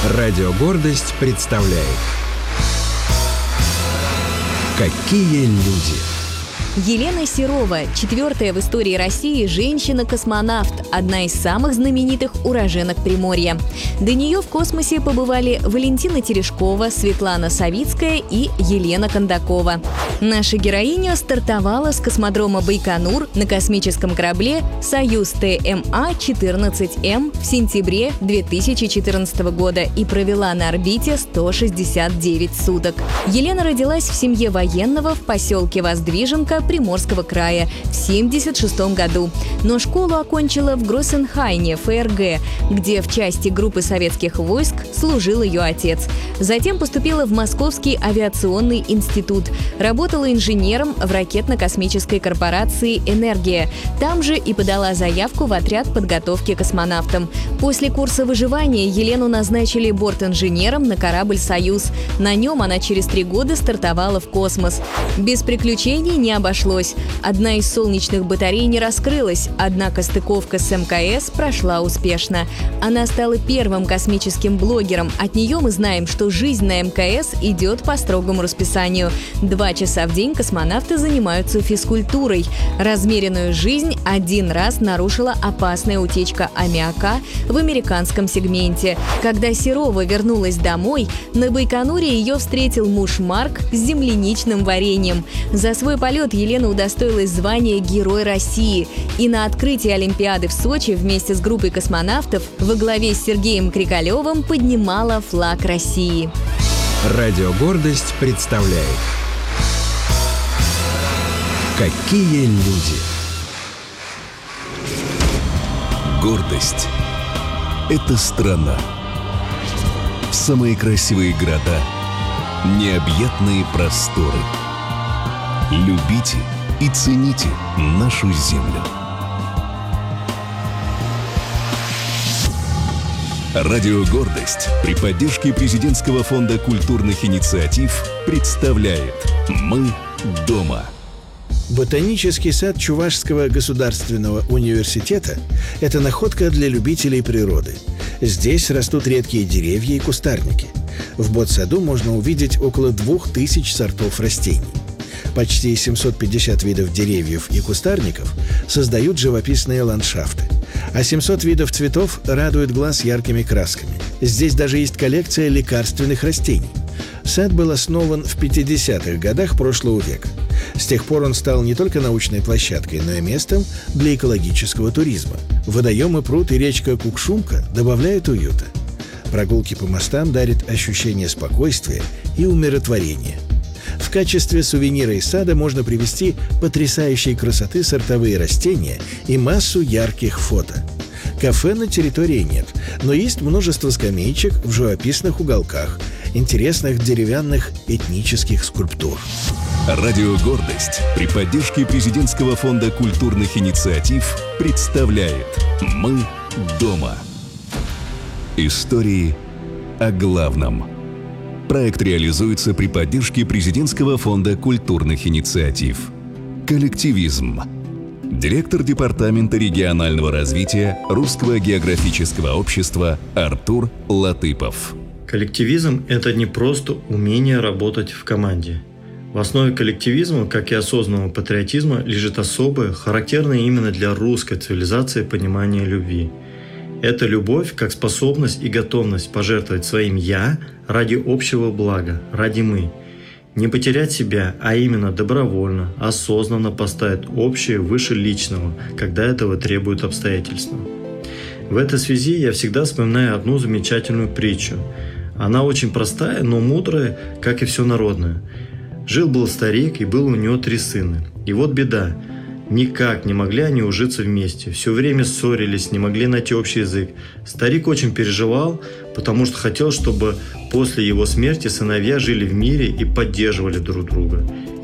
Радио «Гордость» представляет «Какие люди». Елена Серова – 4-я в истории России женщина-космонавт, одна из самых знаменитых уроженок Приморья. До нее в космосе побывали Валентина Терешкова, Светлана Савицкая и Елена Кондакова. Наша героиня стартовала с космодрома Байконур на космическом корабле «Союз ТМА-14М» в сентябре 2014 года и провела на орбите 169 суток. Елена родилась в семье военного в поселке Воздвиженка Приморского края в 1976 году, но школу окончила в Гроссенхайне, ФРГ, где в части группы советских войск служил ее отец. Затем поступила в Московский авиационный институт, работала инженером в ракетно-космической корпорации «Энергия». Там же и подала заявку в отряд подготовки космонавтам. После курса выживания Елену назначили бортинженером на корабль «Союз». На нем она через 3 года стартовала в космос. Без приключений не обошлось. Одна из солнечных батарей не раскрылась, однако стыковка с МКС прошла успешно. Она стала первым космическим блогером. От нее мы знаем, что жизнь на МКС идет по строгому расписанию. 2 часа в день космонавты занимаются физкультурой. Размеренную жизнь один раз нарушила опасная утечка аммиака в американском сегменте. Когда Серова вернулась домой, на Байконуре ее встретил муж Марк с земляничным вареньем. За свой полет Елена удостоилась звания Герой России. И на открытии Олимпиады в Сочи вместе с группой космонавтов во главе с Сергеем Крикалевым поднимала флаг России. Радио «Гордость» представляет «Какие люди». Гордость – это страна. Самые красивые города, необъятные просторы. Любите и цените нашу землю. Радио «Гордость» при поддержке Президентского фонда культурных инициатив представляет «Мы дома». Ботанический сад Чувашского государственного университета – это находка для любителей природы. Здесь растут редкие деревья и кустарники. В ботсаду можно увидеть около 2000 сортов растений. Почти 750 видов деревьев и кустарников создают живописные ландшафты, а 700 видов цветов радуют глаз яркими красками. Здесь даже есть коллекция лекарственных растений. Сад был основан в 50-х годах прошлого века. С тех пор он стал не только научной площадкой, но и местом для экологического туризма. Водоемы пруд и речка Кукшумка добавляют уюта. Прогулки по мостам дарят ощущение спокойствия и умиротворения. В качестве сувенира из сада можно привезти потрясающей красоты сортовые растения и массу ярких фото. Кафе на территории нет, но есть множество скамеечек в живописных уголках, интересных деревянных этнических скульптур. Радио «Гордость» при поддержке Президентского фонда культурных инициатив представляет «Мы дома». Истории о главном. Проект реализуется при поддержке Президентского фонда культурных инициатив. Коллективизм. Директор Департамента регионального развития Русского географического общества Артур Латыпов. Коллективизм – это не просто умение работать в команде. В основе коллективизма, как и осознанного патриотизма, лежит особое, характерное именно для русской цивилизации понимание любви. Это любовь как способность и готовность пожертвовать своим «я» ради общего блага, ради «мы». Не потерять себя, а именно добровольно, осознанно поставить общее выше личного, когда этого требуют обстоятельства. В этой связи я всегда вспоминаю одну замечательную притчу. Она очень простая, но мудрая, как и все народное. Жил-был старик, и было у него 3 сына. И вот беда. Никак не могли они ужиться вместе. Все время ссорились, не могли найти общий язык. Старик очень переживал, потому что хотел, чтобы после его смерти сыновья жили в мире и поддерживали друг друга.